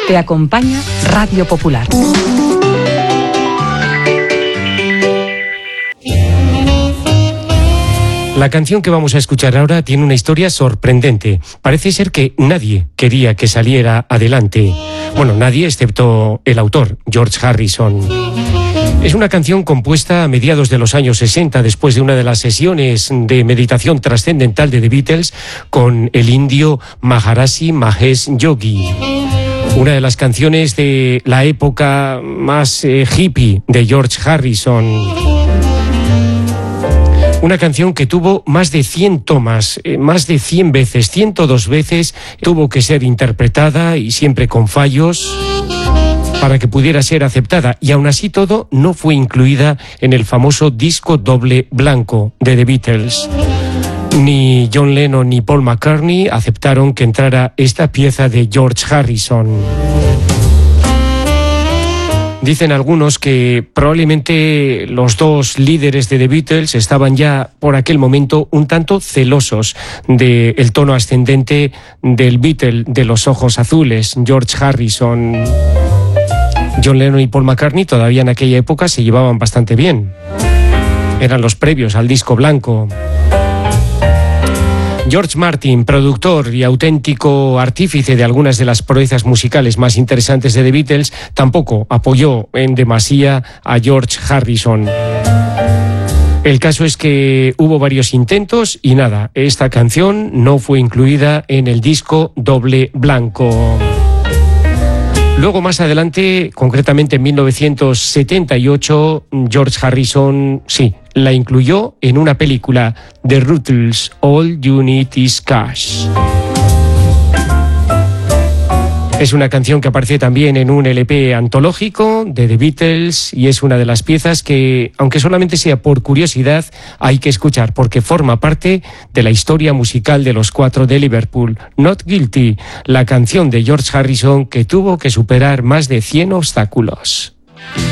Te acompaña Radio Popular. La canción que vamos a escuchar ahora tiene una historia sorprendente. Parece ser que nadie quería que saliera adelante. Bueno, nadie excepto el autor, George Harrison. Es una canción compuesta a mediados de los años 60, después de una de las sesiones de meditación trascendental de The Beatles con el indio Maharishi Mahesh Yogi. Una de las canciones de la época más hippie de George Harrison. Una canción que tuvo más de 100 tomas, más de 100 veces, 102 veces tuvo que ser interpretada y siempre con fallos para que pudiera ser aceptada. Y aún así todo no fue incluida en el famoso disco doble blanco de The Beatles. Ni John Lennon ni Paul McCartney aceptaron que entrara esta pieza de George Harrison. Dicen algunos que probablemente los dos líderes de The Beatles estaban ya por aquel momento un tanto celosos del tono ascendente del Beatle de los ojos azules, George Harrison. John Lennon y Paul McCartney todavía en aquella época se llevaban bastante bien. Eran los previos al disco blanco. George Martin, productor y auténtico artífice de algunas de las proezas musicales más interesantes de The Beatles, tampoco apoyó en demasía a George Harrison. El caso es que hubo varios intentos y nada, esta canción no fue incluida en el disco doble blanco. Luego, más adelante, concretamente en 1978, George Harrison, sí, la incluyó en una película, The Beatles, All You Need Is Cash. Es una canción que aparece también en un LP antológico de The Beatles y es una de las piezas que, aunque solamente sea por curiosidad, hay que escuchar porque forma parte de la historia musical de los Cuatro de Liverpool. Not Guilty, la canción de George Harrison que tuvo que superar más de 100 obstáculos.